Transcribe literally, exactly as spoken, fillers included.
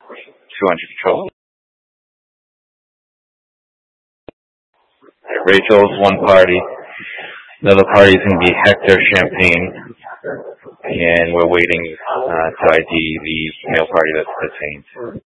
two hundred Patrol. Rachel's one party. Another party is going to be Hector Champagne. And we're waiting uh, to I D the male party that's detained.